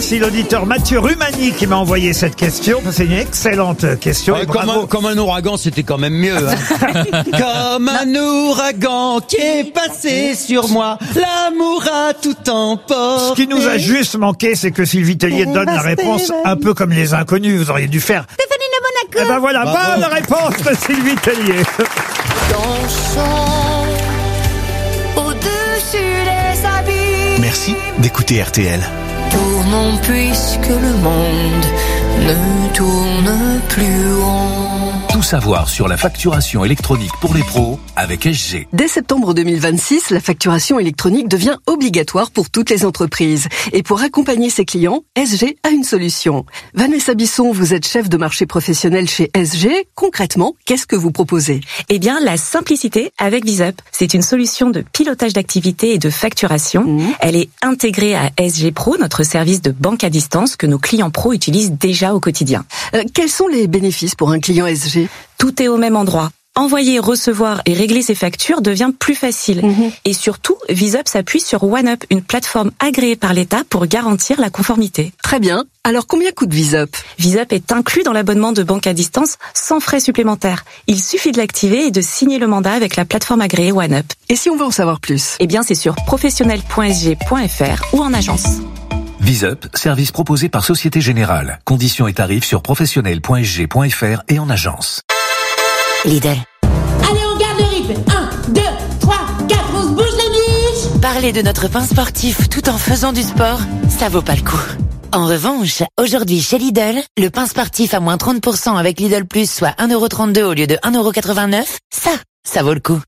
remercie l'auditeur Mathieu Rumani qui m'a envoyé cette question. C'est une excellente question. Et bravo. Comme un ouragan, c'était quand même mieux. Hein. Comme un ouragan qui est passé sur moi, l'amour a tout emporté. Ce qui nous a juste manqué, c'est que Sylvie Tellier donne la réponse un peu comme les inconnus. Vous auriez dû faire Stéphanie de Monaco. Et ben voilà, bonne réponse de Sylvie Tellier. Dansons au-dessus des abîmes. Merci d'écouter RTL. Tournons puisque le monde ne tourne plus rond. Tout savoir sur la facturation électronique pour les pros avec SG. Dès septembre 2026, la facturation électronique devient obligatoire pour toutes les entreprises. Et pour accompagner ses clients, SG a une solution. Vanessa Bisson, vous êtes chef de marché professionnel chez SG. Concrètement, qu'est-ce que vous proposez ? Eh bien, la simplicité avec VisUp. C'est une solution de pilotage d'activité et de facturation. Elle est intégrée à SG Pro, notre service de banque à distance que nos clients pros utilisent déjà au quotidien. Quels sont les bénéfices pour un client SG ? Tout est au même endroit. Envoyer, recevoir et régler ses factures devient plus facile. Et surtout, VisUp s'appuie sur OneUp, une plateforme agréée par l'État pour garantir la conformité. Très bien. Alors combien coûte VisUp ? VisUp est inclus dans l'abonnement de banque à distance sans frais supplémentaires. Il suffit de l'activer et de signer le mandat avec la plateforme agréée OneUp. Et si on veut en savoir plus ? Eh bien, c'est sur professionnel.sg.fr ou en agence. VisUp, service proposé par Société Générale. Conditions et tarifs sur professionnel.sg.fr et en agence. Lidl. Allez, on garde le rythme. 1, 2, 3, 4, on se bouge les biches. Parler de notre pain sportif tout en faisant du sport, ça vaut pas le coup. En revanche, aujourd'hui chez Lidl, le pain sportif à moins 30% avec Lidl Plus, soit 1,32€ au lieu de 1,89€, ça vaut le coup.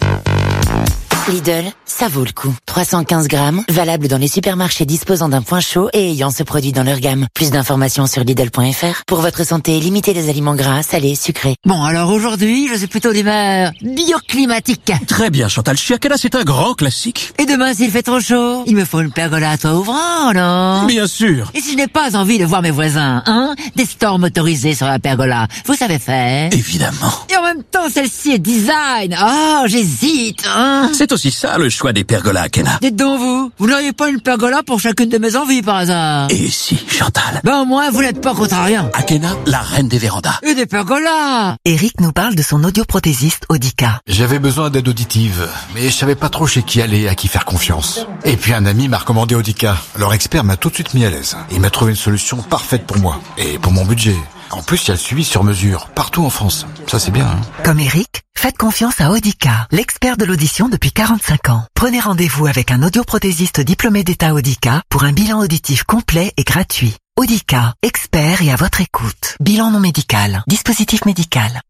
Lidl, ça vaut le coup. 315 grammes, valable dans les supermarchés disposant d'un point chaud et ayant ce produit dans leur gamme. Plus d'informations sur Lidl.fr. Pour votre santé, limitez les aliments gras, salés, sucrés. Bon, alors aujourd'hui, je suis plutôt d'humeur bioclimatique. Très bien, Chantal Chiakala, c'est un grand classique. Et demain, s'il fait trop chaud, il me faut une pergola à toit ouvrant, non ? Bien sûr. Et si je n'ai pas envie de voir mes voisins, des stores motorisés sur la pergola, vous savez faire ? Évidemment. Et en même temps, celle-ci est design. Oh, j'hésite, C'est aussi ça le choix des pergolas, Akena. Dites donc vous n'auriez pas une pergola pour chacune de mes envies par hasard ? Et si, Chantal. Ben au moins, vous n'êtes pas contrariant. Akena, la reine des vérandas. Et des pergolas. Eric nous parle de son audioprothésiste Audica. J'avais besoin d'aide auditive, mais je savais pas trop chez qui aller, à qui faire confiance. Et puis un ami m'a recommandé Audica. Leur expert m'a tout de suite mis à l'aise. Il m'a trouvé une solution parfaite pour moi et pour mon budget. En plus, il y a le suivi sur mesure, partout en France. Ça, c'est bien, hein. Comme Eric, faites confiance à Audica, l'expert de l'audition depuis 45 ans. Prenez rendez-vous avec un audioprothésiste diplômé d'État Audica pour un bilan auditif complet et gratuit. Audica, expert et à votre écoute. Bilan non médical, dispositif médical.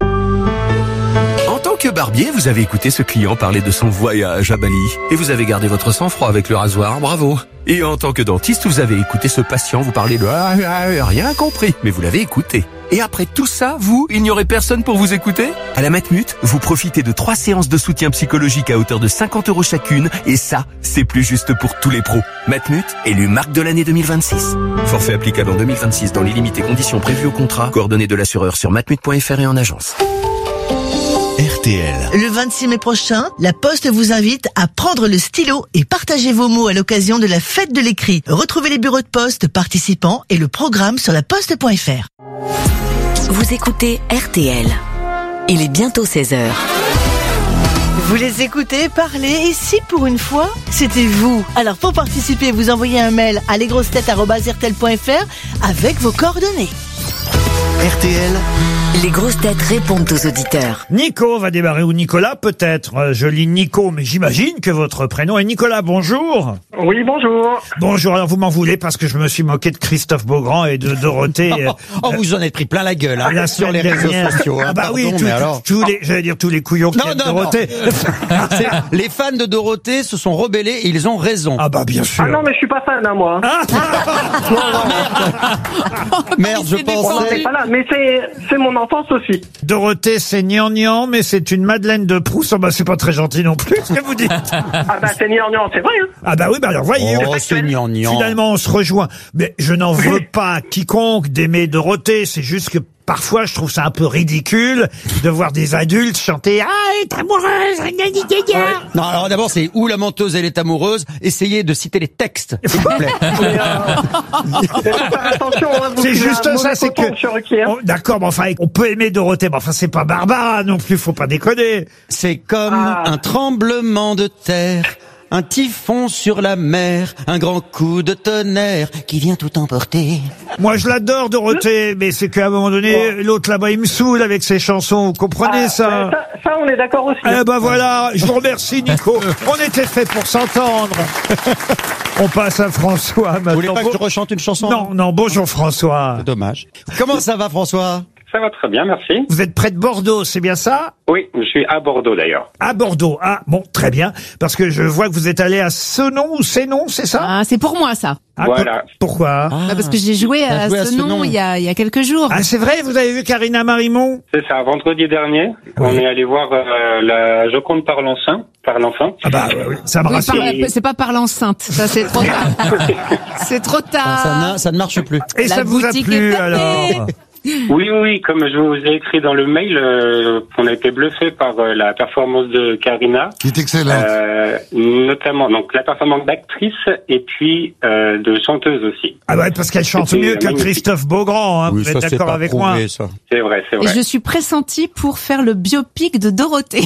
En tant que barbier, vous avez écouté ce client parler de son voyage à Bali. Et vous avez gardé votre sang-froid avec le rasoir, bravo. Et en tant que dentiste, vous avez écouté ce patient vous parler de rien compris, mais vous l'avez écouté. Et après tout ça, il n'y aurait personne pour vous écouter ? À la Matmut, vous profitez de 3 séances de soutien psychologique à hauteur de 50€ chacune, et ça, c'est plus juste pour tous les pros. Matmut, élu marque de l'année 2026. Forfait applicable en 2026 dans les limites et conditions prévues au contrat. Coordonnées de l'assureur sur matmut.fr et en agence. RTL. Le 26 mai prochain, La Poste vous invite à prendre le stylo et partager vos mots à l'occasion de la fête de l'écrit. Retrouvez les bureaux de poste participants et le programme sur laposte.fr. Vous écoutez RTL. Il est bientôt 16h. Vous les écoutez parler et si pour une fois, c'était vous. Alors pour participer, vous envoyez un mail à lesgrossetêtes@rtl.fr avec vos coordonnées. RTL. Les grosses têtes répondent aux auditeurs. Nico va démarrer, ou Nicolas peut-être. Je lis Nico, mais j'imagine que votre prénom est Nicolas. Bonjour. Oui, bonjour. Bonjour, alors vous m'en voulez parce que je me suis moqué de Christophe Beaugrand et de Dorothée. Vous en êtes pris plein la gueule, hein, sur les réseaux sociaux. Ah bah pardon, oui, j'allais dire tous les couillons qui aiment Dorothée. Les fans de Dorothée se sont rebellés et ils ont raison. Ah bah bien sûr. Ah non, mais je suis pas fan, moi. Merde, je pensais. Pas là, mais c'est mon enfance aussi. Dorothée, c'est gnangnan, mais c'est une Madeleine de Proust. Oh bah c'est pas très gentil non plus, ce que vous dites. Ah bah c'est gnangnan, c'est vrai. Hein. Ah bah oui, bah alors voyez. Oh, c'est gnangnan. Finalement, on se rejoint. Mais je n'en veux pas à quiconque d'aimer Dorothée. C'est juste que parfois, je trouve ça un peu ridicule de voir des adultes chanter « Ah, elle est amoureuse, gaga. Non, alors d'abord, c'est où la menteuse, elle est amoureuse. Essayez de citer les textes, s'il vous plaît. C'est juste ça, c'est que... D'accord, mais enfin, on peut aimer Dorothée, mais enfin, c'est pas Barbara non plus, faut pas déconner. C'est comme un tremblement de terre, un typhon sur la mer, un grand coup de tonnerre qui vient tout emporter. Moi, je l'adore, Dorothée, mais c'est qu'à un moment donné, l'autre là-bas, il me saoule avec ses chansons. Vous comprenez ça? Ça, on est d'accord aussi. Eh ben voilà, je vous remercie, Nico. On était fait pour s'entendre. On passe à François maintenant. Vous voulez pas que je rechante une chanson? Non, bonjour François. C'est dommage. Comment ça va, François? Ça va très bien, merci. Vous êtes près de Bordeaux, c'est bien ça? Oui, je suis à Bordeaux d'ailleurs. À Bordeaux, ah bon, très bien. Parce que je vois que vous êtes allé à Senon ou Sénon, c'est ça? Ah, c'est pour moi ça. Ah, voilà. Pourquoi? Parce que j'ai joué à Senon il y a quelques jours. Ah, c'est vrai, vous avez vu Karina Marimont? C'est ça, vendredi dernier, on est allé voir la Joconde par l'enfant. Ah bah oui, ça me rassure. C'est pas par l'enceinte, ça c'est trop tard. C'est trop tard. Ça ne marche plus. Et ça vous a plu alors? Oui, comme je vous ai écrit dans le mail, on a été bluffé par la performance de Karina. Qui est excellente. Notamment, donc la performance d'actrice et puis de chanteuse aussi. Ah ouais, parce qu'elle chante mieux que Christophe Beaugrand, hein, Oui, vous êtes d'accord avec moi? Ça. C'est vrai. Et je suis pressentie pour faire le biopic de Dorothée.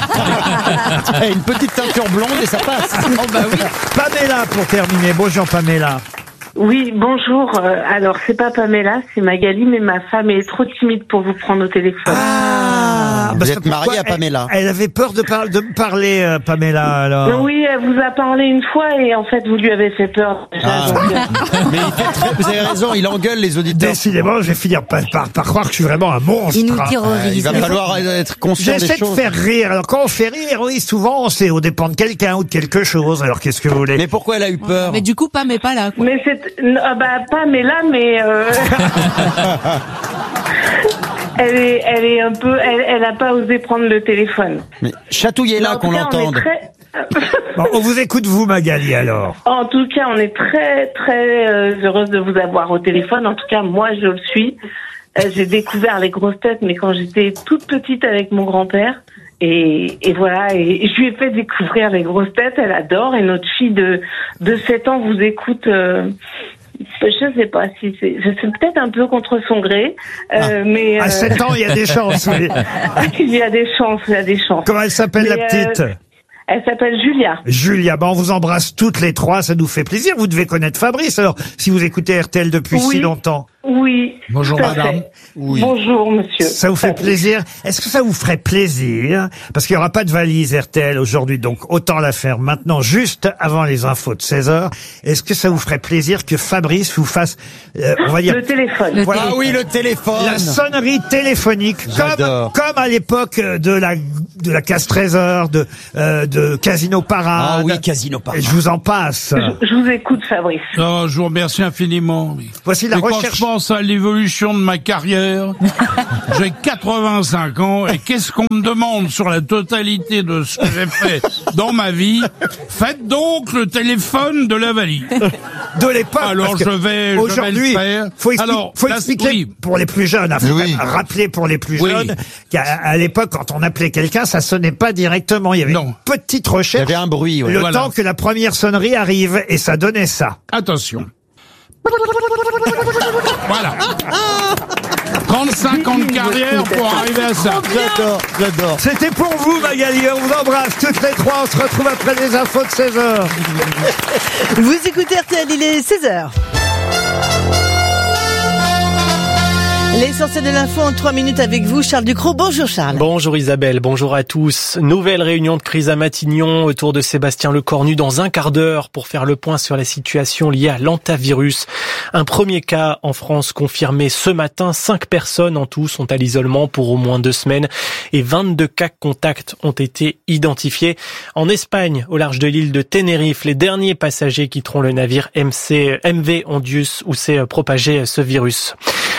Une petite teinture blonde et ça passe. Oh bah oui. Pamela pour terminer. Bonjour Pamela. Oui, bonjour. Alors, c'est pas Pamela, c'est Magali, mais ma femme est trop timide pour vous prendre au téléphone. Ah, vous êtes mariée à Pamela. Elle avait peur de me parler, Pamela, alors. Oui, elle vous a parlé une fois et en fait, vous lui avez fait peur. Mais vous avez raison, il engueule les auditeurs. Décidément, je vais finir par croire que je suis vraiment un monstre. Il nous terrorise. Il va falloir être conscient des choses. J'essaie de faire rire. Alors, quand on fait rire, oui, souvent, c'est au dépend de quelqu'un ou de quelque chose. Alors, qu'est-ce que vous voulez? Mais pourquoi elle a eu peur? Mais du coup, Pam est pas là, quoi. Mais Pamela, mais elle est un peu, elle a pas osé prendre le téléphone. Mais chatouillez-la qu'on l'entende. Bon, on vous écoute, vous, Magali, alors. En tout cas, on est très, très heureuse de vous avoir au téléphone. En tout cas, moi, je le suis. J'ai découvert les grosses têtes, mais quand j'étais toute petite avec mon grand-père. Et voilà, et je lui ai fait découvrir les grosses têtes, elle adore, et notre fille de 7 ans vous écoute, je sais pas si c'est peut-être un peu contre son gré, mais... À 7 ans, il y a des chances, oui. Il y a des chances. Comment elle s'appelle, la petite? Elle s'appelle Julia. Julia, on vous embrasse toutes les trois, ça nous fait plaisir. Vous devez connaître Fabrice, alors, si vous écoutez RTL depuis si longtemps. Oui. Bonjour madame. Oui. Bonjour monsieur. Ça vous fait plaisir? Est-ce que ça vous ferait plaisir? Parce qu'il n'y aura pas de valise RTL aujourd'hui, donc autant la faire maintenant, juste avant les infos de 16h. Est-ce que ça vous ferait plaisir que Fabrice vous fasse, on va dire... Le téléphone. Voilà, oui, le téléphone. La sonnerie téléphonique, comme à l'époque de la casse-trésor, de Casino Parade. Ah oui, Casino Parade. Et je vous en passe. Je vous écoute, Fabrice. Non, je vous remercie infiniment. Voici la recherche. Quand je pense à l'évolution de ma carrière, j'ai 85 ans et qu'est-ce qu'on me demande sur la totalité de ce que j'ai fait dans ma vie? Faites donc le téléphone de la valise. De l'époque. Alors je vais le faire. Faut expliquer pour les plus jeunes, rappeler pour les plus jeunes qu'à l'époque, quand on appelait quelqu'un, ça sonnait pas directement. Il y avait une petite recherche. Il y avait un bruit. Ouais. Le temps que la première sonnerie arrive et ça donnait ça. Attention. Voilà. 35 ans de carrière pour arriver à ça. J'adore. C'était pour vous, Magali. On vous embrasse toutes les trois. On se retrouve après les infos de 16h. Vous écoutez RTL, il est 16h. L'essentiel de l'info en 3 minutes avec vous, Charles Ducrot. Bonjour Charles. Bonjour Isabelle, bonjour à tous. Nouvelle réunion de crise à Matignon autour de Sébastien Lecornu dans un quart d'heure pour faire le point sur la situation liée à l'hantavirus. Un premier cas en France confirmé ce matin. 5 personnes en tout sont à l'isolement pour au moins 2 semaines et 22 cas contacts ont été identifiés. En Espagne, au large de l'île de Tenerife, les derniers passagers quitteront le navire MV Ondius où s'est propagé ce virus.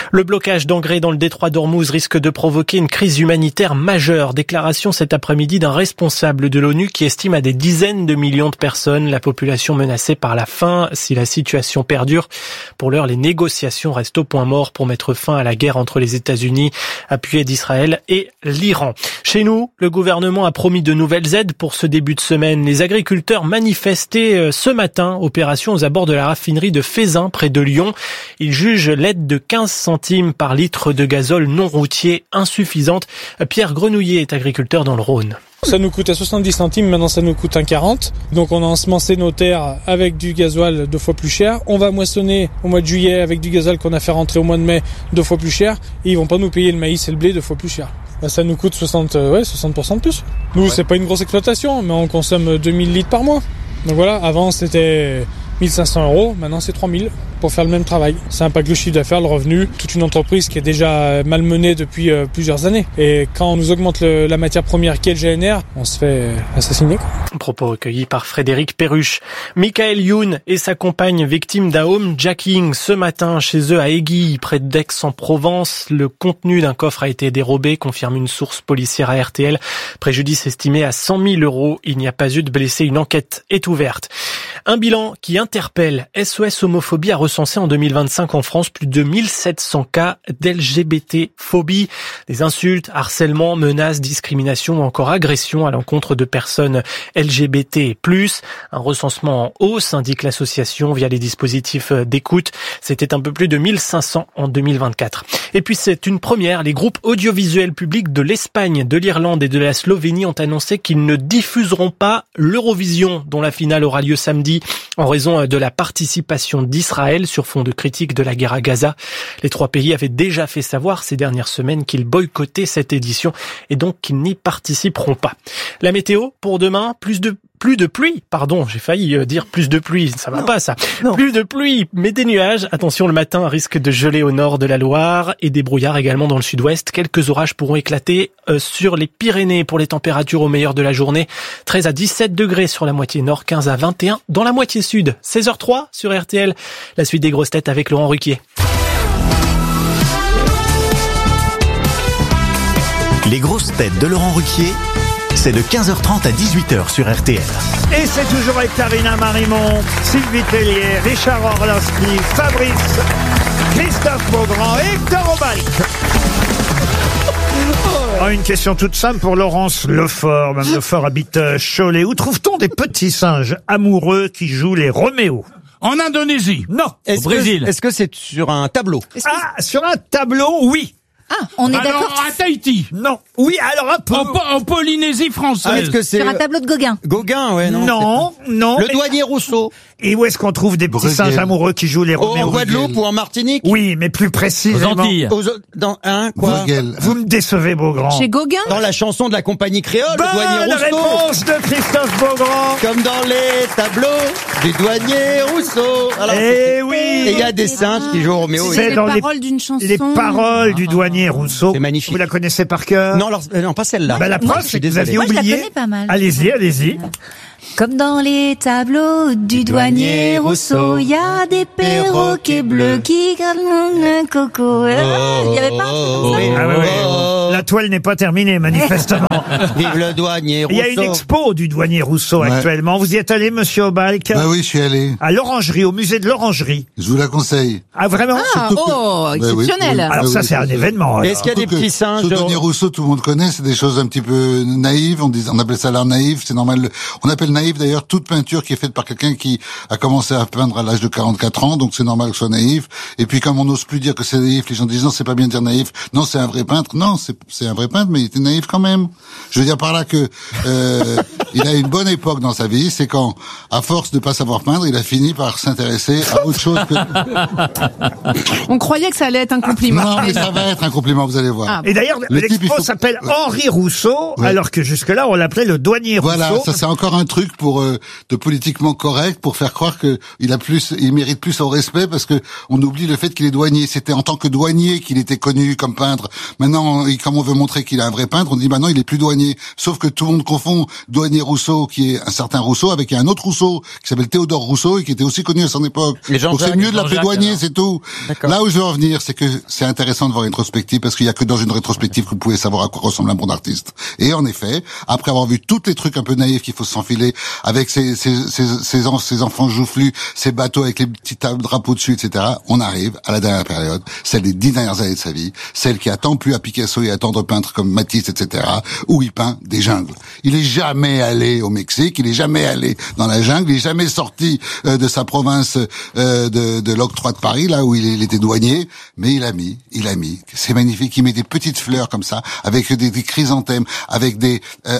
Le blocage d'engrais dans le détroit d'Ormuz risque de provoquer une crise humanitaire majeure. Déclaration cet après-midi d'un responsable de l'ONU qui estime à des dizaines de millions de personnes la population menacée par la faim si la situation perdure. Pour l'heure, les négociations restent au point mort pour mettre fin à la guerre entre les États-Unis, appuyés d'Israël, et l'Iran. Chez nous, le gouvernement a promis de nouvelles aides pour ce début de semaine. Les agriculteurs manifestaient ce matin, opération aux abords de la raffinerie de Feyzin, près de Lyon. Ils jugent l'aide de 15 centimes par litre de gazole non routier insuffisante. Pierre Grenouillet est agriculteur dans le Rhône. Ça nous coûtait 70 centimes, maintenant ça nous coûte 1,40. Donc on a ensemencé nos terres avec du gasoil 2 fois plus cher. On va moissonner au mois de juillet avec du gasoil qu'on a fait rentrer au mois de mai 2 fois plus cher. Et ils vont pas nous payer le maïs et le blé 2 fois plus cher. Ça nous coûte 60% de plus. Nous, c'est pas une grosse exploitation, mais on consomme 2000 litres par mois. Donc voilà, avant c'était 1500 €, maintenant c'est 3000 pour faire le même travail. Ça impacte le chiffre d'affaires, le revenu, toute une entreprise qui est déjà malmenée depuis plusieurs années. Et quand on nous augmente la matière première qui est le GNR, on se fait assassiner. Propos recueillis par Frédéric Perruche. Michael Youn et sa compagne victime d'un homejacking ce matin chez eux à Aiguilles, près d'Aix-en-Provence. Le contenu d'un coffre a été dérobé, confirme une source policière à RTL. Préjudice estimé à 100 000 €. Il n'y a pas eu de blessés. Une enquête est ouverte. Un bilan qui interpelle. SOS Homophobie a recensé en 2025 en France plus de 1700 cas d'LGBT-phobie. Des insultes, harcèlements, menaces, discriminations ou encore agressions à l'encontre de personnes LGBT+. Un recensement en hausse, indique l'association via les dispositifs d'écoute. C'était un peu plus de 1500 en 2024. Et puis c'est une première. Les groupes audiovisuels publics de l'Espagne, de l'Irlande et de la Slovénie ont annoncé qu'ils ne diffuseront pas l'Eurovision, dont la finale aura lieu samedi, en raison de la participation d'Israël sur fond de critique de la guerre à Gaza. Les 3 pays avaient déjà fait savoir ces dernières semaines qu'ils boycottaient cette édition et donc qu'ils n'y participeront pas. La météo pour demain, plus de pluie, j'ai failli dire plus de pluie, ça va pas ça. Non. Plus de pluie, mais des nuages. Attention, le matin, risque de geler au nord de la Loire et des brouillards également dans le sud-ouest. Quelques orages pourront éclater sur les Pyrénées pour les températures au meilleur de la journée. 13 à 17 degrés sur la moitié nord, 15 à 21 dans la moitié sud. 16h03 sur RTL. La suite des grosses têtes avec Laurent Ruquier. Les grosses têtes de Laurent Ruquier, c'est de 15h30 à 18h sur RTL. Et c'est toujours avec Karina Marimont, Sylvie Tellier, Richard Orlowski, Fabrice, Christophe Beaugrand et Hector Obalik. Une question toute simple pour Laurence Lefort. Mme Lefort habite Cholet. Où trouve-t-on des petits singes amoureux qui jouent les Roméo? En Indonésie. Non. Au Brésil. Est-ce que c'est sur un tableau? Sur un tableau, oui. Ah, on est d'accord. Alors, à Tahiti. Non. Oui, alors un peu. En Polynésie française. Est-ce que c'est Sur un tableau de Gauguin. Gauguin, ouais, non. Non. Le douanier Rousseau. Et où est-ce qu'on trouve des petits singes amoureux qui jouent les Roméo? En Guadeloupe ou en Martinique? Oui, mais plus précisément. Aux Antilles. Dans quoi? Vous me décevez, Beaugrand. Chez Gauguin? Dans la chanson de la compagnie créole, Bonne le douanier Rousseau. réponse de Christophe Beaugrand. Comme dans les tableaux du douanier Rousseau. Alors, oui. Et il y a des singes qui jouent au Roméo. C'est les paroles d'une chanson. Les paroles du douanier Rousseau. C'est magnifique. Vous la connaissez par cœur? Non, pas celle-là. La preuve, c'est que vous aviez Moi, je la oublié. connais pas mal. Allez-y. Comme dans les tableaux du douanier Rousseau, il y a des perroquets bleus qui calment un coco. Il y avait pas un truc comme ça? Oui. La toile n'est pas terminée, manifestement. Vive le douanier Rousseau. Il y a une expo du douanier Rousseau actuellement. Vous y êtes allé, monsieur Obalk? Bah oui, je suis allé. À l'Orangerie, au musée de l'Orangerie. Je vous la conseille. Ah, vraiment? Exceptionnel. Alors ça, c'est un événement. Est-ce qu'il y a des petits singes? Ce douanier Rousseau, tout le monde connaît, c'est des choses un petit peu naïves. On appelle ça l'art naïf, c'est normal. On appelle naïf d'ailleurs toute peinture qui est faite par quelqu'un qui a commencé à peindre à l'âge de 44 ans, donc c'est normal que ce soit naïf. Et puis comme on n'ose plus dire que c'est naïf, les gens disent non, c'est pas bien de dire naïf. Non, c'est un vrai peintre. Non, c'est un vrai peintre, mais il était naïf quand même. Je veux dire par là que il a une bonne époque dans sa vie, c'est quand, à force de pas savoir peindre, il a fini par s'intéresser à autre chose que... On croyait que ça allait être un compliment. Non, mais ça va être un compliment, vous allez voir. Et d'ailleurs, l'expo s'appelle Henri Rousseau, alors que jusque-là, on l'appelait le douanier Rousseau. Voilà, ça c'est encore un truc pour de politiquement correct, pour faire croire que il mérite plus son respect, parce que on oublie le fait qu'il est douanier. C'était en tant que douanier qu'il était connu comme peintre. Maintenant, comme on veut montrer qu'il est un vrai peintre, on dit non, il est plus douanier. Sauf que tout le monde confond douanier Rousseau, qui est un certain Rousseau, avec un autre Rousseau qui s'appelle Théodore Rousseau et qui était aussi connu à son époque. Donc c'est mieux de l'appeler douanier, c'est tout. Là où je veux en venir, c'est que c'est intéressant de voir une rétrospective parce qu'il y a que dans une rétrospective que vous pouvez savoir à quoi ressemble un bon artiste. Et en effet, après avoir vu tous les trucs un peu naïfs qu'il faut s'enfiler avec ces enfants joufflus, ces bateaux avec les petits drapeaux dessus, etc., on arrive à la dernière période, celle des 10 dernières années de sa vie, celle qui a tant plu à Picasso et à tant de peintres comme Matisse, etc., où il peint des jungles. Il est jamais allé au Mexique, il est jamais allé dans la jungle, il est jamais sorti de sa province de l'octroi de Paris, là où il était douanier, mais il a mis, c'est magnifique, il met des petites fleurs comme ça, avec des chrysanthèmes, avec des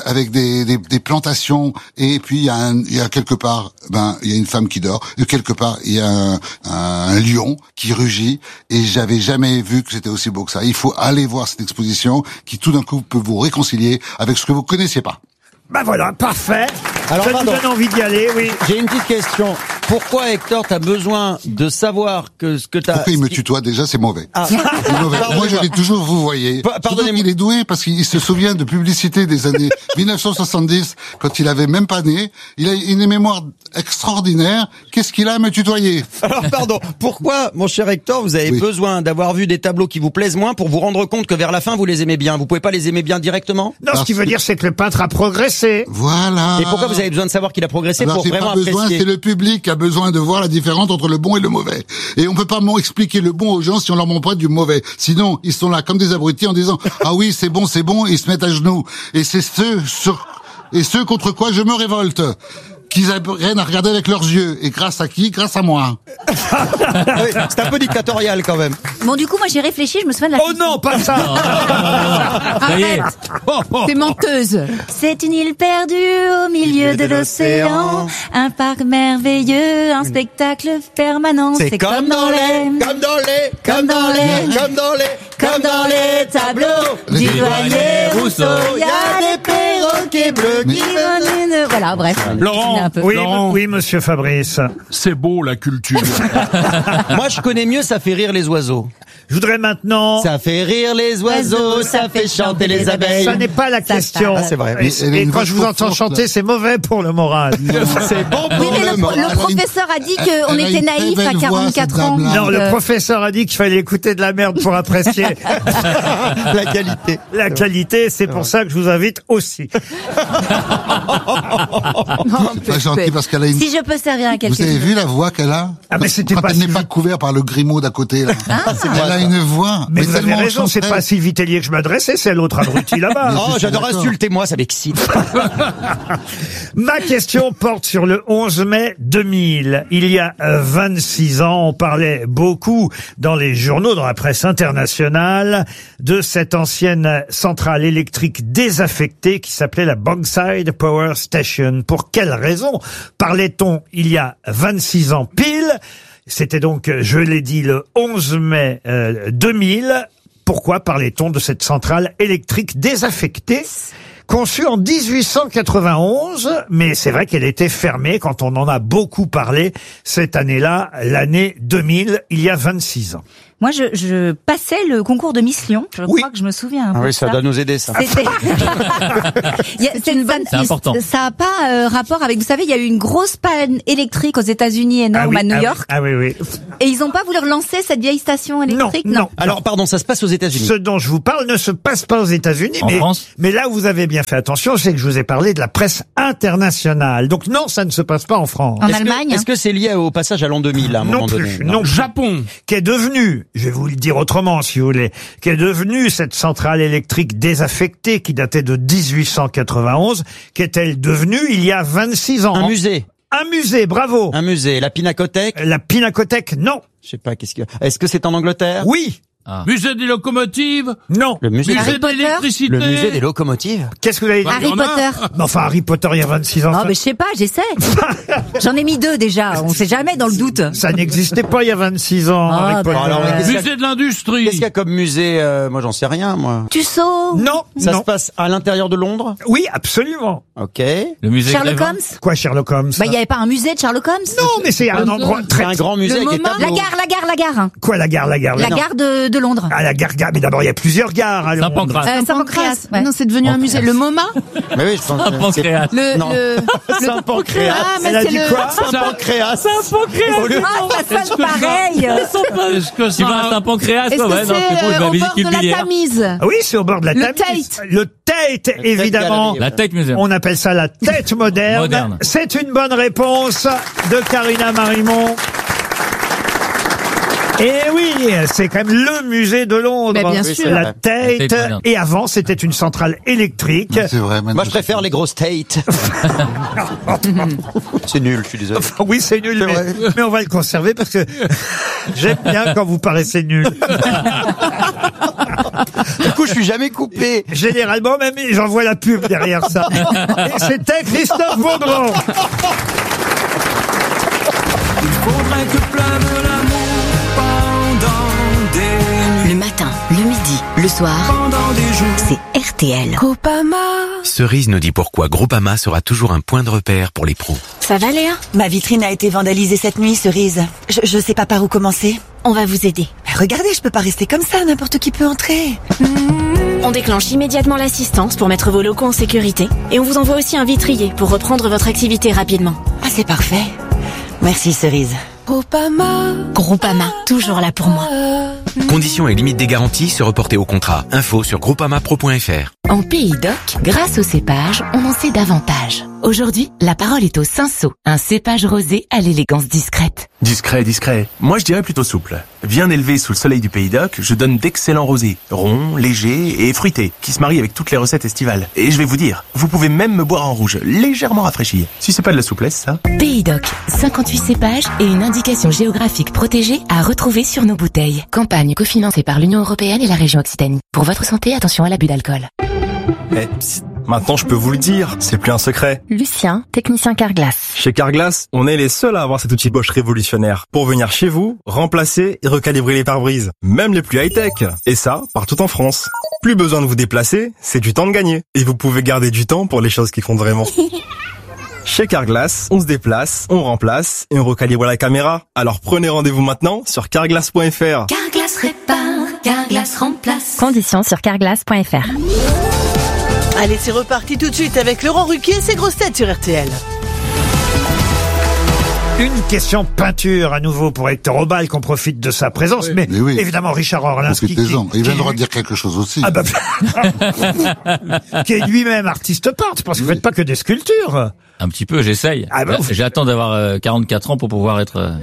plantations, et puis il y a quelque part, il y a une femme qui dort, et quelque part il y a un lion qui rugit, et j'avais jamais vu que c'était aussi beau que ça. Il faut aller voir cette exposition qui tout d'un coup peut vous réconcilier avec ce que vous connaissiez pas. Ben voilà, parfait. Alors, ça nous donne envie d'y aller, oui. J'ai une petite question. Pourquoi, Hector, t'as besoin de savoir que ce que t'as... Pourquoi il me tutoie déjà, c'est mauvais. Ah. C'est mauvais. Moi, je l'ai toujours, vous voyez. Pardonnez-moi. Il est doué parce qu'il se souvient de publicités des années 1970, quand il avait même pas né. Il a une mémoire extraordinaire. Qu'est-ce qu'il a à me tutoyer? Alors, pardon. Pourquoi, mon cher Hector, vous avez besoin d'avoir vu des tableaux qui vous plaisent moins pour vous rendre compte que vers la fin, vous les aimez bien? Vous pouvez pas les aimer bien directement? Non, ce qui veut dire, c'est que le peintre a progressé. Voilà. Et pourquoi vous avez besoin de savoir qu'il a progressé? Alors, pour vraiment pas besoin, apprécier? c'est le public qui a besoin de voir la différence entre le bon et le mauvais. Et on peut pas expliquer le bon aux gens si on leur montre pas du mauvais. Sinon, ils sont là comme des abrutis en disant « Ah oui, c'est bon, et ils se mettent à genoux. » Et c'est ceux contre quoi je me révolte. Qu'ils apprennent à regarder avec leurs yeux. Et grâce à qui? Grâce à moi. Oui, c'est un peu dictatorial quand même. Bon, du coup, moi j'ai réfléchi, je me souviens de la... Oh non, pas ça. Arrête. T'es menteuse. C'est une île perdue au milieu de l'océan, un parc merveilleux, un spectacle permanent. C'est comme dans les tableaux du douanier Rousseau. Il y a des perroquets bleus qui... Voilà, bref. Laurent, oui, monsieur Fabrice. C'est beau, la culture. Moi, je connais mieux Ça fait rire les oiseaux. Je voudrais maintenant... Ça fait rire les oiseaux, ça fait chanter les abeilles. Ça n'est pas la question. Ah, c'est vrai. Et quand je vous entends chanter, c'est mauvais pour le moral. C'est bon pour le moral. Le professeur a dit qu'on était naïf à 44 ans. Non, le professeur a dit qu'il fallait écouter de la merde pour apprécier la qualité. La qualité, c'est pour ça que je vous invite aussi. Pas gentil parce qu'elle a une... Si je peux servir à quelqu'un. Vous avez vu la voix qu'elle a? Ah, mais c'était quand pas elle n'est pas couverte par le grimaud d'à côté, là. Elle a une voix. Mais vous avez tellement raison, c'est pas à Sylvie Tellier que je m'adressais, c'est l'autre abruti là-bas. Oh, j'adore insulter, moi, ça m'excite. Ma question porte sur le 11 mai 2000. Il y a 26 ans, on parlait beaucoup dans les journaux, dans la presse internationale, de cette ancienne centrale électrique désaffectée qui s'appelait la Bankside Power Station. Pour quelle raison parlait-on il y a 26 ans pile? C'était donc, je l'ai dit, le 11 mai 2000. Pourquoi parlait-on de cette centrale électrique désaffectée, conçue en 1891, mais c'est vrai qu'elle était fermée quand on en a beaucoup parlé cette année-là, l'année 2000, il y a 26 ans. Moi, je passais le concours de Miss Lyon. Je crois que je me souviens un peu de ça doit nous aider, ça. C'est important. Ça n'a pas rapport avec, vous savez, il y a eu une grosse panne électrique aux États-Unis énorme à New York. Ah oui. Et ils n'ont pas voulu relancer cette vieille station électrique? Non. Alors, pardon, ça se passe aux États-Unis. Ce dont je vous parle ne se passe pas aux États-Unis, mais là où vous avez bien fait attention, c'est que je vous ai parlé de la presse internationale. Donc non, ça ne se passe pas en France. En Allemagne? Est-ce que c'est lié au passage à l'an 2000, à un moment donné? Non, Japon. Qui est devenu, je vais vous le dire autrement si vous voulez, qui est devenue cette centrale électrique désaffectée qui datait de 1891, qu'est-elle devenue il y a 26 ans? Un musée. Un musée, bravo. Un musée. La Pinacothèque? La Pinacothèque, non. Je sais pas, est-ce que c'est en Angleterre? Oui. Musée des locomotives? Non. Le musée de l'électricité? Le musée des locomotives? Qu'est-ce que vous avez dit? Harry Potter. Enfin, Harry Potter, il y a 26 ans. Oh, mais je sais pas, j'essaie. J'en ai mis 2 déjà, on sait jamais dans le doute. Ça n'existait pas il y a 26 ans, Harry Potter. Musée de l'industrie? Qu'est-ce qu'il y a comme musée? Moi, j'en sais rien, moi. Tussauds? Non. Ça se passe à l'intérieur de Londres? Oui, absolument. Ok. Le musée Sherlock Holmes? Quoi, Sherlock Holmes? Bah, il y avait pas un musée de Sherlock Holmes? Non, mais c'est un endroit C'est un grand musée avec des tableaux. La gare. Quoi, la gare? La gare de de Londres. À la gare, mais d'abord, il y a plusieurs gares à Londres. Saint-Pancras. Non, c'est devenu un musée. Le MoMA. Mais oui, je pense Saint-Pancréas. Saint-Pancréas. Ah, mais Elle a c'est dit le... quoi? Saint-Pancréas. Ah, ça sonne pareil. Est-ce que Tu vas à Saint-Pancréas, Est-ce que ouais, non, c'est bon, je c'est vais au visiter bord une de la bière. Tamise? Ah oui, c'est au bord de la Le Tamise. Tate. Le Tate, évidemment. La Tate Museum. On appelle ça la tête moderne. Moderne. C'est une bonne réponse de Karina Marimont. Et oui, c'est quand même le musée de Londres. Mais bien sûr. La La Tate Tate. moderne. Et avant, c'était une centrale électrique. C'est vrai, maintenant. Moi, je préfère les grosses Tate. C'est nul, je suis désolé. Enfin, oui, c'est nul, mais on va le conserver parce que j'aime bien quand vous paraissez nul. Du coup, je suis jamais coupé. Généralement, même, j'en vois la pub derrière ça. Et c'était Christophe Beaugrand. Faudrait que pleuve l'amour pendant des nuits. Le matin, le midi, le soir, Pendant des jours. c'est RTL. Groupama. Cerise nous dit pourquoi Groupama sera toujours un point de repère pour les pros. Ça va, Léa? Ma vitrine a été vandalisée cette nuit, Cerise. Je sais pas par où commencer. On va vous aider. Mais regardez, je peux pas rester comme ça, n'importe qui peut entrer. On déclenche immédiatement l'assistance pour mettre vos locaux en sécurité. Et on vous envoie aussi un vitrier pour reprendre votre activité rapidement. Ah, c'est parfait. Merci, Cerise. Groupama. Groupama, toujours là pour moi. Conditions et limites des garanties se reporter au contrat. Info sur groupamapro.fr. En Pays d'Oc, grâce au cépage, on en sait davantage. Aujourd'hui, la parole est au Cinsault, un cépage rosé à l'élégance discrète. Discret, discret. Moi, je dirais plutôt souple. Bien élevé sous le soleil du Pays d'Oc, je donne d'excellents rosés, ronds, légers et fruités, qui se marient avec toutes les recettes estivales. Et je vais vous dire, vous pouvez même me boire en rouge, légèrement rafraîchi. Si c'est pas de la souplesse, ça. Pays d'Oc, 58 cépages et une indication géographique protégée à retrouver sur nos bouteilles. Campagne cofinancée par l'Union européenne et la région Occitanie. Pour votre santé, attention à l'abus d'alcool. Eh, psst, maintenant je peux vous le dire, c'est plus un secret. Lucien, technicien Carglass. Chez Carglass, on est les seuls à avoir cet outil Bosch révolutionnaire pour venir chez vous, remplacer et recalibrer les pare-brises, même les plus high-tech. Et ça, partout en France. Plus besoin de vous déplacer, c'est du temps de gagner. Et vous pouvez garder du temps pour les choses qui comptent vraiment. Chez Carglass, on se déplace, on remplace et on recalibre la caméra. Alors prenez rendez-vous maintenant sur carglass.fr. Carglass répare, Carglass remplace. Conditions sur carglass.fr. Allez, c'est reparti tout de suite avec Laurent Ruquier et ses grosses têtes sur RTL. Une question peinture à nouveau pour Hector Obal, qu'on profite de sa présence, mais oui. évidemment Richard Orlinski. Profitez-en. Il vient de dire quelque chose aussi. Ah bah, qui est lui-même artiste peintre, parce que vous faites pas que des sculptures. Un petit peu, j'essaye. Ah bah, J'attends d'avoir 44 ans pour pouvoir être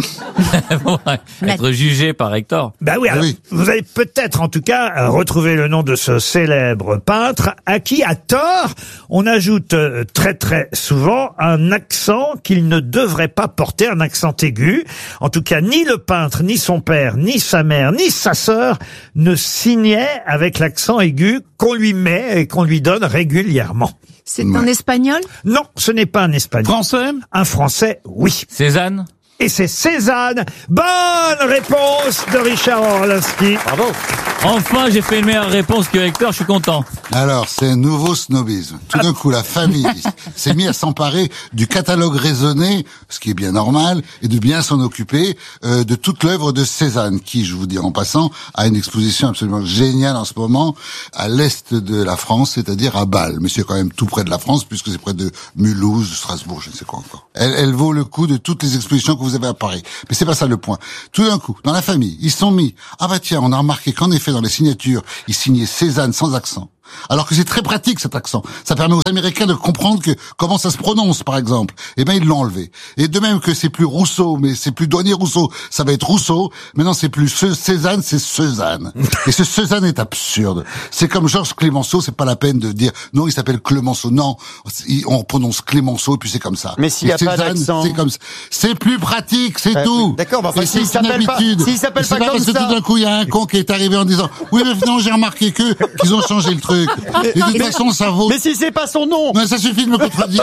être jugé par Hector. Bah oui, alors, vous allez peut-être en tout cas retrouver le nom de ce célèbre peintre à qui, à tort, on ajoute très très souvent un accent qu'il ne devrait pas porter, un accent aigu. En tout cas, ni le peintre, ni son père, ni sa mère, ni sa sœur ne signaient avec l'accent aigu qu'on lui met et qu'on lui donne régulièrement. C'est un espagnol? Non, ce n'est pas un espagnol. Français? Un français, oui. Cézanne? Et c'est Cézanne. Bonne réponse de Richard Orlinski. Bravo. Enfin, j'ai fait une meilleure réponse que Hector, je suis content. Alors, c'est un nouveau snobisme. Tout d'un coup, la famille s'est mise à s'emparer du catalogue raisonné, ce qui est bien normal, et de bien s'en occuper de toute l'œuvre de Cézanne, qui, je vous dis en passant, a une exposition absolument géniale en ce moment à l'est de la France, c'est-à-dire à Bâle. Mais c'est quand même tout près de la France, puisque c'est près de Mulhouse, Strasbourg, je ne sais quoi encore. Elle vaut le coup de toutes les expositions que vous avez à Paris. Mais c'est pas ça le point. Tout d'un coup, dans la famille, ils se sont mis, ah bah tiens, on a remarqué qu'en effet, dans les signatures, ils signaient Cézanne sans accent. Alors que c'est très pratique cet accent. Ça permet aux Américains de comprendre que comment ça se prononce, par exemple. Eh ben ils l'ont enlevé. Et de même que c'est plus Rousseau, mais c'est plus Douanier Rousseau, ça va être Rousseau. Maintenant c'est plus Cézanne, c'est Cezanne. Et ce Cezanne est absurde. C'est comme Georges Clémenceau, c'est pas la peine de dire non, il s'appelle Clemenceau. Non, on prononce Clémenceau et puis c'est comme ça. Mais s'il y a pas d'accent, c'est comme ça. C'est plus pratique, c'est tout. D'accord, mais enfin, s'il s'appelle pas comme parce que ça. tout d'un coup il y a un con qui est arrivé en disant oui mais finalement j'ai remarqué qu'ils ont changé le truc. Et de toute façon, ça vaut. Mais si c'est pas son nom. Mais ça suffit de me contredire.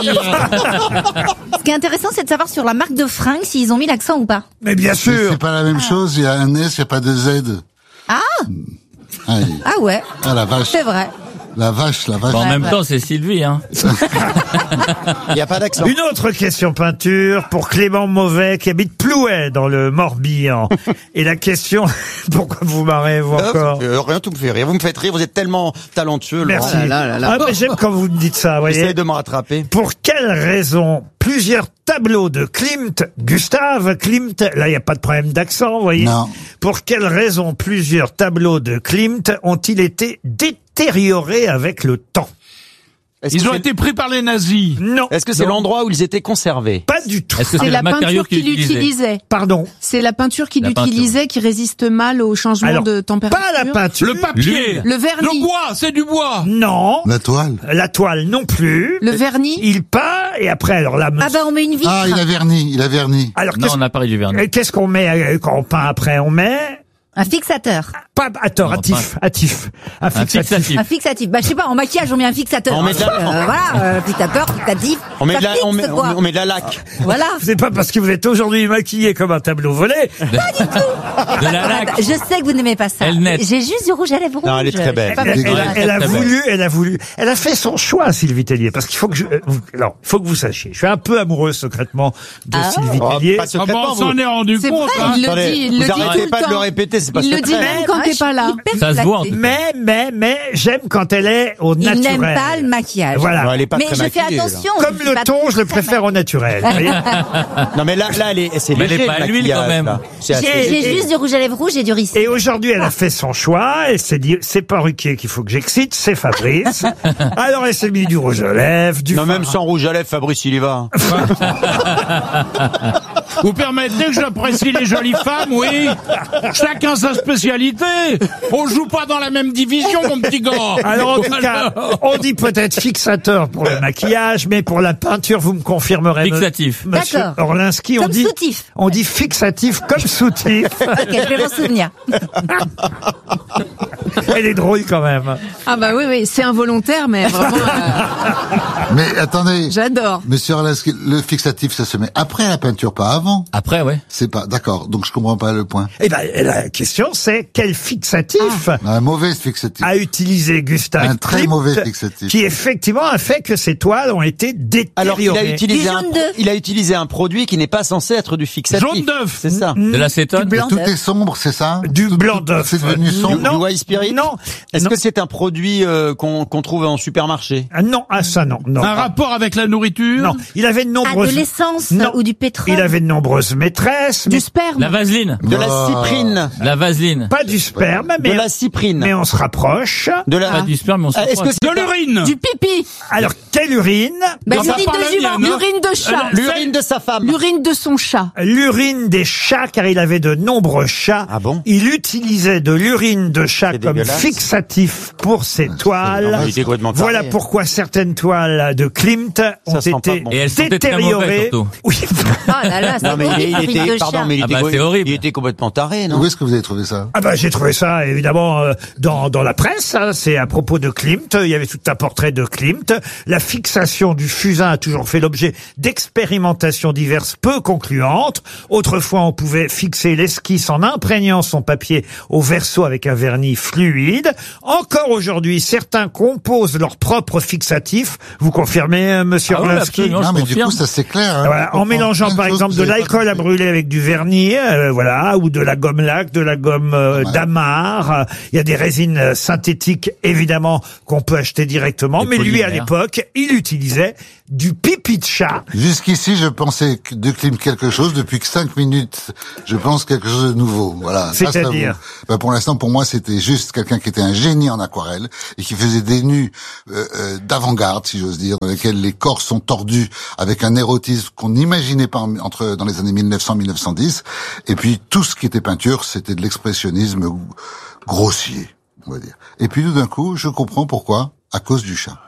Ce qui est intéressant, c'est de savoir sur la marque de fringues s'ils ont mis l'accent ou pas. Mais bien sûr. C'est pas la même chose. Il y a un S, il n'y a pas de Z. Ah. Ah ouais. Ah la vache. C'est vrai. La vache. En même temps, c'est Sylvie, hein. Il n'y a pas d'accent. Une autre question peinture pour Clément Mauvais qui habite Plouay dans le Morbihan. Et la question, pourquoi vous marrez vous encore? Rien, tout me fait rire. Vous me faites rire, vous êtes tellement talentueux. Merci. Laurent. Ah, mais j'aime quand vous me dites ça, vous voyez. Essayez de me rattraper. Pour quelle raison plusieurs tableaux de Klimt, Gustave Klimt, là il n'y a pas de problème d'accent, vous voyez. Non. Pour quelle raison plusieurs tableaux de Klimt ont-ils été détériorés avec le temps? Ils ont été pris par les nazis. Non. Est-ce que c'est l'endroit où ils étaient conservés? Pas du tout. Est-ce que c'est la le matériau peinture qu'il utilisait. Pardon. C'est la peinture qu'il La peinture. utilisait qui résiste mal au changement Alors, de température. pas la peinture. Le papier. Le vernis. Le bois, c'est du bois. Non. La toile. La toile non plus. Le vernis. Il peint et après alors là. Ah bah on met une vitre. Ah, il a verni. Alors Non, on n'a pas du vernis. qu'est-ce qu'on met quand on peint après? On met Un fixateur. pas attends, Non, hâtif. Un fixatif. Un fixatif. Bah je sais pas, en maquillage on met un fixateur. On met de la- Voilà, fixateur, fixatif. On met Ça de la, fixe, on met, quoi. on met de la laque. Voilà. C'est pas parce que vous êtes aujourd'hui maquillé comme un tableau volé. De la laque. Je sais que vous n'aimez pas ça. Elle net. J'ai juste du rouge à lèvres rouge. Non, elle est très belle. Je sais pas Elle est pourquoi. Elle a voulu, elle a fait son choix, Sylvie Tellier, parce qu'il faut que il faut que vous sachiez. Je suis un peu amoureux secrètement de Sylvie Oh, Tellier. pas Ah secrètement, bon, on s'en vous. est rendu C'est compte. vrai, Hein. il le Attendez, dit, il le vous dit tout arrêtez le pas de temps. le répéter, c'est pas Il le secret. dit même quand t'es pas là. Ça se voit. Mais j'aime quand elle est au Il naturel. n'aime pas le maquillage. Voilà. Non, elle est pas Mais très je fais maquillée, là. attention. Comme je suis le pas thon, je le très préfère au naturel. vous voyez. Non, mais là, c'est Mais elle léger. est pas à le l'huile, quand maquillage, même. là. C'est assez J'ai léger. juste du rouge à lèvres rouge et du riz. Et aujourd'hui, elle a fait son choix. Elle s'est dit, c'est pas Ruquier qu'il faut que j'excite, c'est Fabrice. Alors elle s'est mis du rouge à lèvres, du Non, fard. même sans rouge à lèvres, Fabrice, il y va. Vous permettez que j'apprécie les jolies femmes, oui. Chacun sa spécialité. On joue pas dans la même division, mon petit gars. Alors en tout cas, on dit peut-être fixateur pour le maquillage, mais pour la peinture, vous me confirmerez. Fixatif. Monsieur D'accord. Orlinski, Comme soutif. on dit fixatif comme soutif. Ok, je vais m'en souvenir. Elle est drôle quand même. Ah bah oui, c'est involontaire, mais vraiment, Mais attendez. j'adore. Monsieur Orlinski, le fixatif, ça se met après la peinture, pas avant. Après, ouais. C'est pas, d'accord. Donc je comprends pas le point. Eh ben, la question c'est quel fixatif Un mauvais fixatif. a utilisé Gustave Un très Klimt, mauvais fixatif. qui effectivement a fait que ces toiles ont été Alors, détériorées. il a utilisé un produit qui n'est pas censé être du fixatif. Jaune d'œuf. C'est ça. De l'acétone. Et tout est sombre, c'est ça? Du blanc d'œuf. C'est devenu sombre. Du white spirit. Non. Est-ce Non. que c'est un produit qu'on trouve en supermarché? Ah non, ça non. Un rapport avec la nourriture. Non, il avait de Ah, nombreuses... de l'essence Non. ou du pétrole. Il avait de nombreuses maîtresses, mais du sperme. La vaseline. De la cyprine. La vaseline. pas du sperme, De mais, la cyprine. mais on se rapproche. De la... Pas du sperme, mais on se Est-ce que rapproche. c'est De l'urine. Du pipi. Alors, quelle urine? Bah, Non, l'urine pas de la jument. mienne, hein. L'urine de chat. l'urine de sa femme? L'urine de son chat. L'urine des chats, car il avait de nombreux chats. Ah bon? Il utilisait de l'urine de chat C'est comme dégueulasse. fixatif pour ses toiles. Il était complètement taré. Voilà pourquoi certaines toiles de Klimt ont sent pas été bon. Et elles sentaient très mauvais, détériorées. surtout. Oui. Oh là là, c'est Non, mais horrible, il l'urine était, de pardon, chat. mais il Ah était, bah, c'est horrible. il était complètement taré, non? Où est-ce que vous avez trouvé ça? Ah bah j'ai trouvé ça évidemment dans la presse, hein, c'est à propos de Klimt, il y avait tout un portrait de Klimt. La fixation du fusain a toujours fait l'objet d'expérimentations diverses peu concluantes. Autrefois on pouvait fixer l'esquisse en imprégnant son papier au verso avec un vernis fluide. Encore aujourd'hui, certains composent leur propre fixatif. Vous confirmez, monsieur Ah oui, Orlinski? absolument. Non, je mais du confirme. coup, ça c'est clair. Hein. Voilà, On en comprend mélangeant plein par choses exemple que de vous avez l'alcool pas à brûler avec du vernis, voilà, ou de la gomme laque, de la gomme d'amarre. Il y a des résines synthétiques évidemment qu'on peut acheter directement, Des mais lui à polymères. l'époque, il utilisait du pipi de chat. Jusqu'ici, je pensais de Klimt quelque chose. Depuis que 5 minutes, je pense quelque chose de nouveau. Voilà. C'est-à-dire? Bah, pour l'instant, pour moi, c'était juste quelqu'un qui était un génie en aquarelle et qui faisait des nus d'avant-garde, si j'ose dire, dans lesquels les corps sont tordus avec un érotisme qu'on n'imaginait pas dans les années 1900-1910. Et puis, tout ce qui était peinture, c'était de l'expressionnisme grossier, on va dire. Et puis, tout d'un coup, je comprends pourquoi. À cause du chat.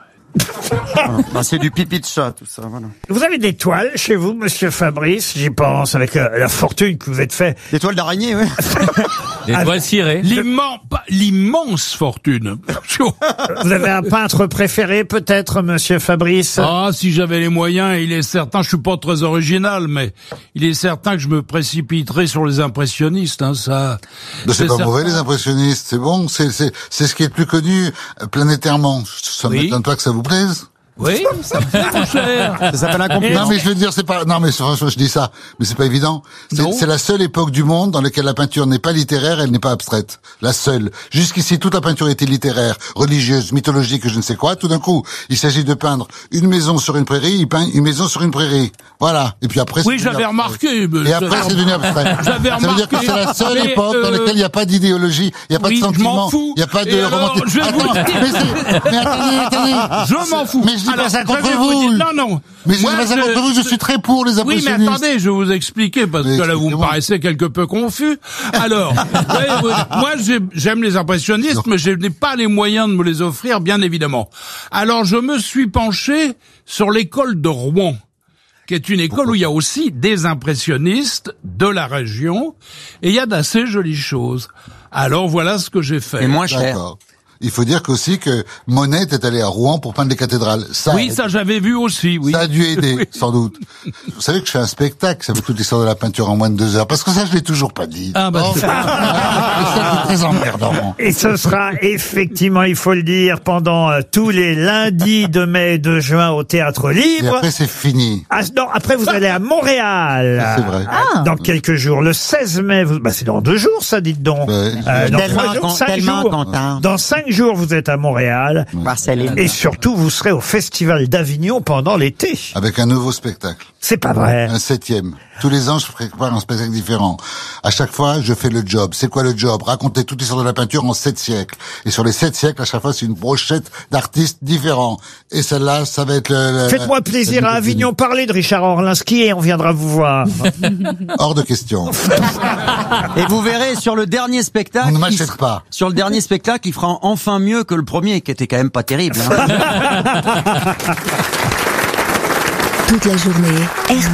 Ah, c'est du pipi de chat, tout ça, voilà. Vous avez des toiles chez vous, monsieur Fabrice? J'y pense, avec la fortune que vous êtes fait. Des toiles d'araignée, oui. Des toiles cirées. L'immense fortune. Vous avez un peintre préféré, peut-être, monsieur Fabrice? Ah, si j'avais les moyens, il est certain, je suis pas très original, mais il est certain que je me précipiterais sur les impressionnistes, hein, ça. Mais c'est pas mauvais, les impressionnistes, c'est bon, c'est ce qui est le plus connu planétairement. Ça ne m'étonne pas que ça vous plaise. Oui, ça me fait mon cher. Ça s'appelle un compliment. Non, mais je veux dire, c'est pas, non, mais franchement, je dis ça, mais c'est pas évident. C'est la seule époque du monde dans laquelle la peinture n'est pas littéraire, elle n'est pas abstraite. La seule. Jusqu'ici, toute la peinture était littéraire, religieuse, mythologique, je ne sais quoi. Tout d'un coup, il s'agit de peindre une maison sur une prairie, il peint une maison sur une prairie. Voilà. Et puis après, oui, j'avais remarqué. Et après, c'est devenu abstrait. J'avais remarqué. Ça veut dire que c'est la seule époque dans laquelle il n'y a pas d'idéologie, il n'y a pas de sentiment, il n'y a pas de romantisme. Mais attendez. Je m'en fous. Mais je dis pas ça contre vous. Non. Mais je dis pas ça contre vous, je suis très pour les impressionnistes. Oui, mais attendez, je vais vous expliquer, parce que là, vous me paraissez quelque peu confus. Alors, moi, j'aime les impressionnistes, mais je n'ai pas les moyens de me les offrir, bien évidemment. Alors, je me suis penché sur l'école de Rouen, qui est une école où il y a aussi des impressionnistes de la région, et il y a d'assez jolies choses. Alors, voilà ce que j'ai fait. Et moins cher. D'accord. Il faut dire qu'aussi que Monet est allé à Rouen pour peindre les cathédrales. Ça j'avais vu aussi, oui. Ça a dû aider, sans doute. Vous savez que je fais un spectacle, ça fait toute l'histoire de la peinture en moins de 2 heures, parce que ça, je l'ai toujours pas dit. Ah, bah, c'est très emmerdant. Et ce sera effectivement, il faut le dire, pendant tous les lundis de mai et de juin au Théâtre Libre. Et après, c'est fini. Ah, non, après, vous allez à Montréal. C'est vrai. Dans quelques jours. Le 16 mai, c'est dans 2 jours, ça, dites donc. Dans 3 jours, 5 jours. Dans 5 jours, vous êtes à Montréal. Marceline. Et surtout, vous serez au Festival d'Avignon pendant l'été. Avec un nouveau spectacle. C'est pas vrai. Un 7e. Tous les ans, je prépare un spectacle différent. À chaque fois, je fais le job. C'est quoi le job? Raconter toute l'histoire de la peinture en 7 siècles. Et sur les 7 siècles, à chaque fois, c'est une brochette d'artistes différents. Et celle-là, ça va être Faites-moi plaisir à Avignon. Parlez de Richard Orlinski et on viendra vous voir. Hors de question. Et vous verrez, sur le dernier spectacle... On ne m'achète pas. Sur le dernier spectacle, il fera enfin mieux que le premier, qui était quand même pas terrible. Hein. Toute la journée,